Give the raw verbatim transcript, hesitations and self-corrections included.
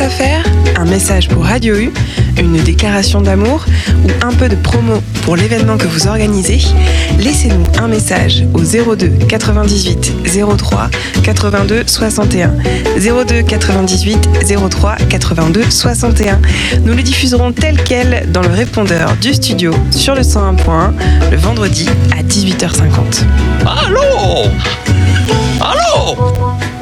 quoi faire? Un message pour Radio U, une déclaration d'amour ou un peu de promo pour l'événement que vous organisez? Laissez-nous un message au zéro deux quatre-vingt-dix-huit zéro trois quatre-vingt-deux soixante et un. zéro deux quatre-vingt-dix-huit zéro trois quatre-vingt-deux soixante et un. Nous le diffuserons tel quel dans le répondeur du studio sur le cent un point un le vendredi à dix-huit heures cinquante. Allô? Allô?